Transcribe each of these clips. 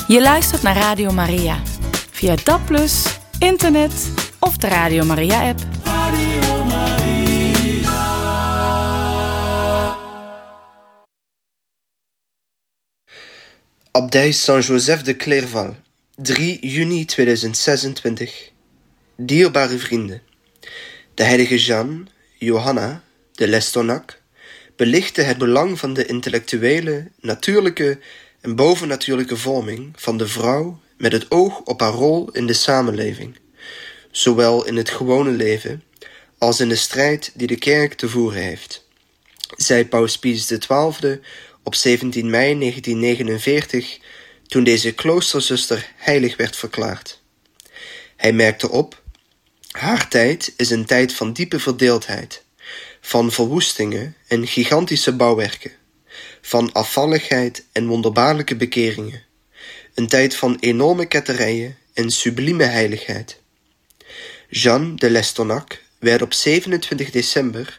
Je luistert naar Radio Maria. Via DAB+, internet of de Radio Maria-app. Radio Maria. Abdij Saint-Joseph de Clairval, 3 juni 2026. Dierbare vrienden, de heilige Jeanne, Johanna de Lestonnac, belichtte het belang van de intellectuele, natuurlijke en bovennatuurlijke vorming van de vrouw met het oog op haar rol in de samenleving, zowel in het gewone leven als in de strijd die de kerk te voeren heeft, zei Paus Pius XII op 17 mei 1949, toen deze kloosterzuster heilig werd verklaard. Hij merkte op: haar tijd is een tijd van diepe verdeeldheid, van verwoestingen en gigantische bouwwerken, van afvalligheid en wonderbaarlijke bekeringen, een tijd van enorme ketterijen en sublieme heiligheid. Jeanne de Lestonnac werd op 27 december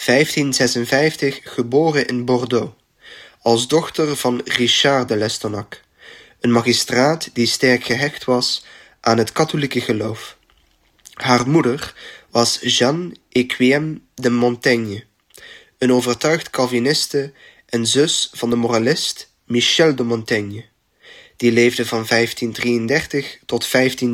1556 geboren in Bordeaux, als dochter van Richard de Lestonnac, een magistraat die sterk gehecht was aan het katholieke geloof. Haar moeder was Jeanne Équième de Montaigne, een overtuigd Calviniste en zus van de moralist Michel de Montaigne, die leefde van 1533 tot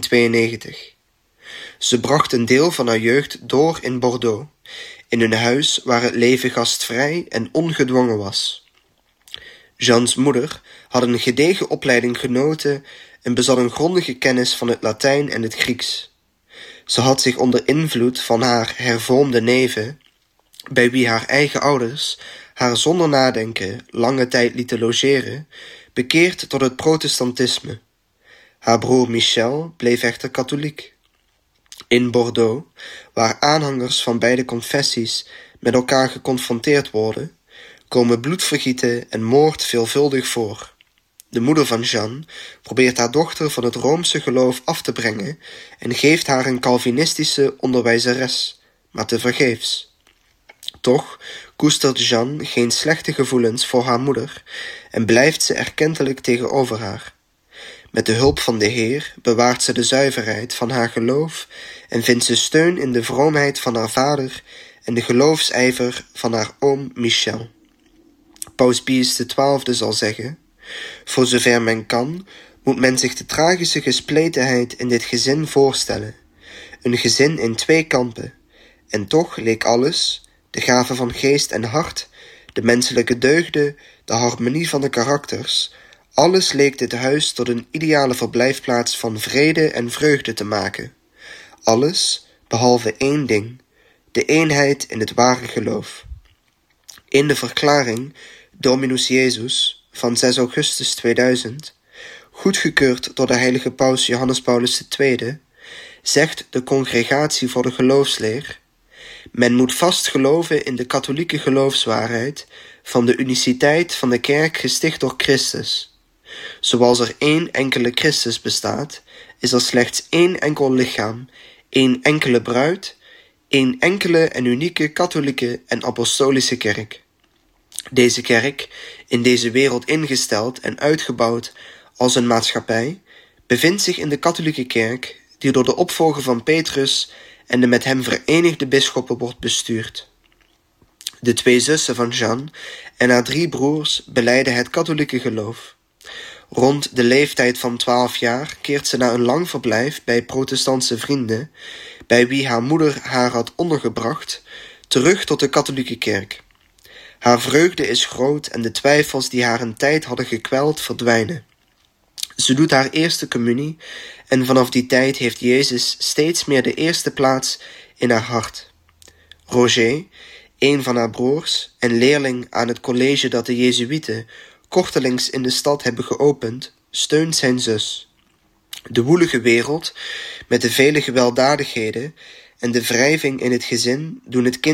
1592. Ze bracht een deel van haar jeugd door in Bordeaux, in een huis waar het leven gastvrij en ongedwongen was. Jeanne's moeder had een gedegen opleiding genoten en bezat een grondige kennis van het Latijn en het Grieks. Ze had zich onder invloed van haar hervormde neven, bij wie haar eigen ouders haar zonder nadenken lange tijd lieten logeren, bekeerd tot het protestantisme. Haar broer Michel bleef echter katholiek. In Bordeaux, waar aanhangers van beide confessies met elkaar geconfronteerd worden, komen bloedvergieten en moord veelvuldig voor. De moeder van Jeanne probeert haar dochter van het Roomse geloof af te brengen en geeft haar een Calvinistische onderwijzeres, maar tevergeefs. Toch koestert Jeanne geen slechte gevoelens voor haar moeder en blijft ze erkentelijk tegenover haar. Met de hulp van de Heer bewaart ze de zuiverheid van haar geloof en vindt ze steun in de vroomheid van haar vader en de geloofsijver van haar oom Michel. Paus Pius XII zal zeggen: voor zover men kan, moet men zich de tragische gespletenheid in dit gezin voorstellen. Een gezin in 2 kampen. En toch leek alles, de gave van geest en hart, de menselijke deugden, de harmonie van de karakters, alles leek dit huis tot een ideale verblijfplaats van vrede en vreugde te maken. Alles, behalve 1 ding: de eenheid in het ware geloof. In de verklaring Dominus Jezus van 6 augustus 2000, goedgekeurd door de heilige paus Johannes Paulus II, zegt de Congregatie voor de Geloofsleer: men moet vast geloven in de katholieke geloofswaarheid van de uniciteit van de kerk gesticht door Christus. Zoals er 1 enkele Christus bestaat, is er slechts 1 enkel lichaam, 1 enkele bruid, 1 enkele en unieke katholieke en apostolische kerk. Deze kerk, in deze wereld ingesteld en uitgebouwd als een maatschappij, bevindt zich in de katholieke kerk, die door de opvolger van Petrus en de met hem verenigde bisschoppen wordt bestuurd. De 2 zussen van Jeanne en haar 3 broers belijden het katholieke geloof. Rond de leeftijd van 12 jaar keert ze na een lang verblijf bij protestantse vrienden, bij wie haar moeder haar had ondergebracht, terug tot de katholieke kerk. Haar vreugde is groot en de twijfels die haar een tijd hadden gekweld verdwijnen. Ze doet haar eerste communie en vanaf die tijd heeft Jezus steeds meer de eerste plaats in haar hart. Roger, een van haar broers en leerling aan het college dat de Jezuïeten kortelings in de stad hebben geopend, steunt zijn zus. De woelige wereld, met de vele gewelddadigheden en de wrijving in het gezin, doen het kind